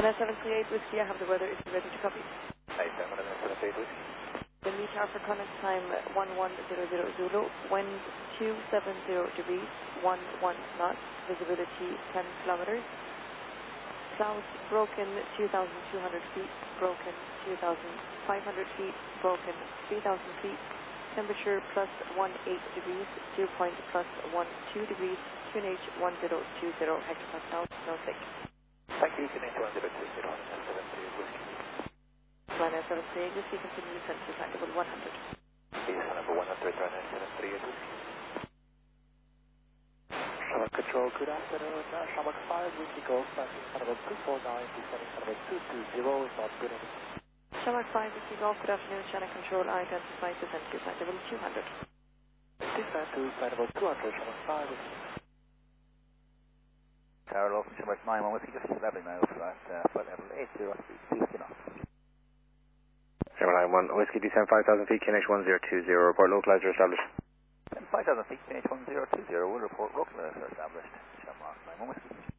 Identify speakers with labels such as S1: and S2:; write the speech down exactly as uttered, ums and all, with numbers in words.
S1: seven three eight Whiskey, I have the weather. Is it ready to copy?
S2: Nice, seven seven three eight Whiskey.
S1: The meter for Connacht time one one zero zero Zulu, wind two seven zero degrees, one one knots, visibility ten kilometers. Clouds broken two thousand two hundred feet, broken two thousand five hundred feet, broken three thousand feet. Temperature plus one eight degrees, dew point plus one two degrees, Q N H one zero two zero hectopascal, no thick.
S2: Thank you, Q N H one zero two zero, seven three eight Whiskey.
S1: Ryanair seven three eight Whiskey, continue descent to flight level one hundred.
S2: Base number one hundred, Ryanair seven three eight Whiskey. Shamrock Control, good afternoon. Uh, Shamrock five, Whiskey Golf, passing Canada two four nine, descending Canada two two zero, North Greenwich.
S1: Shamrock five, Whiskey Golf, good afternoon. Channel Control, I identify descent to flight level two hundred.
S2: Descent to flight level two hundred, Shamrock five, Whiskey. Tower Low from Shamrock nine, one Whiskey, just leveling now at uh, flight level eight zero, fifty knots.
S3: Shamrock nine one, Whiskey, descend five thousand feet, Q N H one zero two zero, report localizer established.
S2: five thousand feet, Q N H one zero two zero, will report localizer established. Shamrock nine one Whiskey.